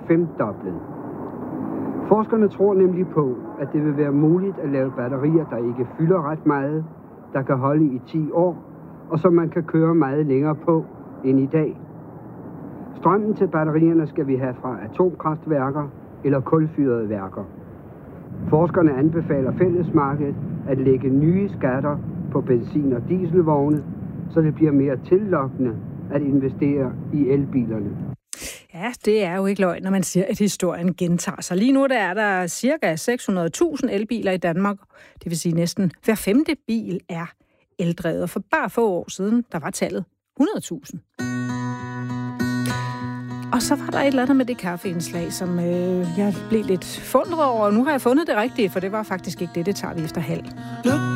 femdoblet. Forskerne tror nemlig på, at det vil være muligt at lave batterier, der ikke fylder ret meget, der kan holde i 10 år, og som man kan køre meget længere på end i dag. Strømmen til batterierne skal vi have fra atomkraftværker eller kulfyrede værker. Forskerne anbefaler fællesmarkedet at lægge nye skatter på benzin- og dieselvogne, så det bliver mere tillokkende at investere i elbilerne. Ja, det er jo ikke løgn, når man siger, at historien gentager sig. Lige nu der er der cirka 600.000 elbiler i Danmark. Det vil sige, næsten hver 5. bil er eldrevet. For bare få år siden, der var tallet 100.000. Og så var der et eller andet med det kaffeindslag, som jeg blev lidt forundret over. Nu har jeg fundet det rigtige, for det var faktisk ikke det. Det tager vi efter halv.